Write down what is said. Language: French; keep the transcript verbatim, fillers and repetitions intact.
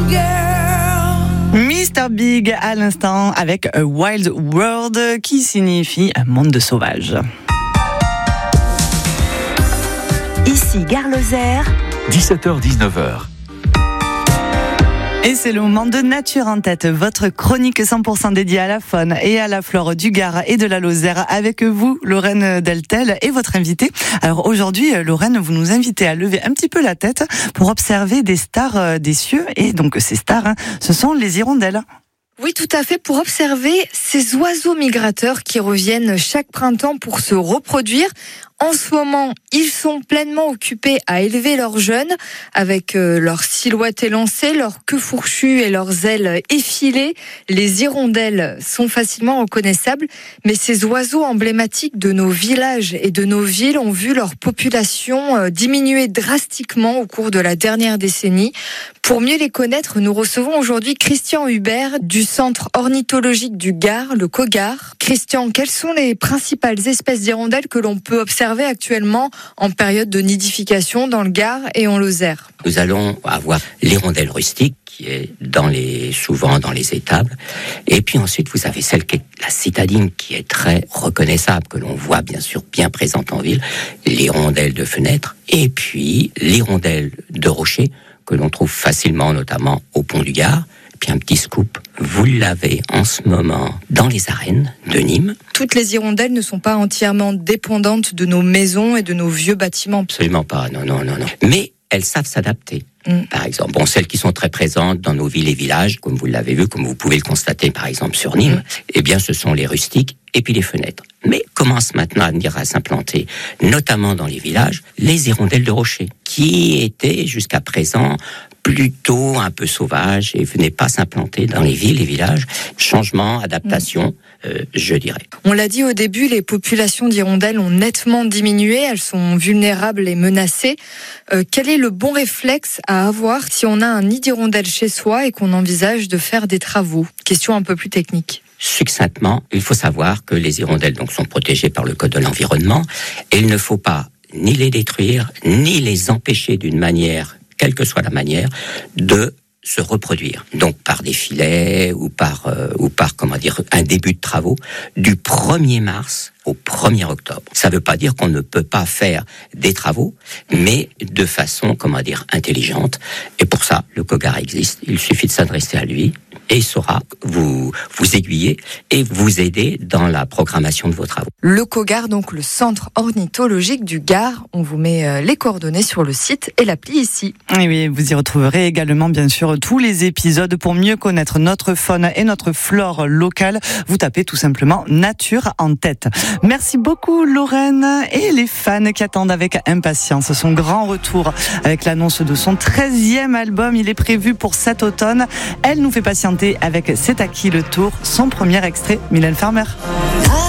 mister Big à l'instant avec A Wild World qui signifie un monde sauvage. Ici Gare Lozère, dix-sept heures dix-neuf heures. Et c'est le moment de Nature en tête, votre chronique cent pour cent dédiée à la faune et à la flore du Gard et de la Lozère. Avec vous, Lorraine Deltel, et votre invitée. Alors aujourd'hui, Lorraine, vous nous invitez à lever un petit peu la tête pour observer des stars des cieux. Et donc ces stars, hein, ce sont les hirondelles. Oui, tout à fait, pour observer ces oiseaux migrateurs qui reviennent chaque printemps pour se reproduire. En ce moment, ils sont pleinement occupés à élever leurs jeunes avec euh, leur silhouette élancée, leur queue fourchue et leurs ailes effilées. Les hirondelles sont facilement reconnaissables, mais ces oiseaux emblématiques de nos villages et de nos villes ont vu leur population euh, diminuer drastiquement au cours de la dernière décennie. Pour mieux les connaître, nous recevons aujourd'hui Christian Hubert du Centre ornithologique du Gard, le COGAR. Christian, quelles sont les principales espèces d'hirondelles que l'on peut observer actuellement en période de nidification dans le Gard et en Lozère? Nous allons avoir l'hirondelle rustique qui est dans les, souvent dans les étables. Et puis ensuite, vous avez celle qui est la citadine qui est très reconnaissable, que l'on voit bien sûr bien présente en ville, l'hirondelle de fenêtre. Et puis l'hirondelle de rocher que l'on trouve facilement, notamment au pont du Gard. Puis un petit scoop, vous l'avez en ce moment dans les arènes de Nîmes. Toutes les hirondelles ne sont pas entièrement dépendantes de nos maisons et de nos vieux bâtiments. Absolument pas, non, non, non, non. Mais elles savent s'adapter. Mmh. Par exemple, bon, celles qui sont très présentes dans nos villes et villages, comme vous l'avez vu, comme vous pouvez le constater par exemple sur Nîmes, mmh. eh bien ce sont les rustiques et puis les fenêtres. Mais commencent maintenant à venir à s'implanter, notamment dans les villages, les hirondelles de rocher, qui étaient jusqu'à présent plutôt un peu sauvages et venaient pas s'implanter dans les villes et villages. Changement, adaptation, mmh. euh, je dirais. On l'a dit au début, les populations d'hirondelles ont nettement diminué, elles sont vulnérables et menacées. Euh, quel est le bon réflexe à avoir si on a un nid d'hirondelles chez soi et qu'on envisage de faire des travaux? Question un peu plus technique. Succinctement, il faut savoir que les hirondelles donc sont protégées par le Code de l'environnement et il ne faut pas ni les détruire, ni les empêcher d'une manière, quelle que soit la manière, de se reproduire. Donc par des filets ou par euh, ou par comment dire un début de travaux du premier mars au premier octobre. Ça ne veut pas dire qu'on ne peut pas faire des travaux, mais de façon comment dire intelligente. Et pour ça, le COGAR existe. Il suffit de s'adresser à lui et il saura vous vous aiguiller et vous aider dans la programmation de vos travaux. Le COGAR, donc le Centre ornithologique du Gard. On vous met les coordonnées sur le site et l'appli ici. Et oui, vous y retrouverez également bien sûr tous les épisodes pour mieux connaître notre faune et notre flore locale. Vous tapez tout simplement Nature en tête. Merci beaucoup Lorraine, et les fans qui attendent avec impatience son grand retour avec l'annonce de son treizième album. Il est prévu pour cet automne. Elle nous fait patienter avec C'est à qui le tour, son premier extrait, Mylène Farmer.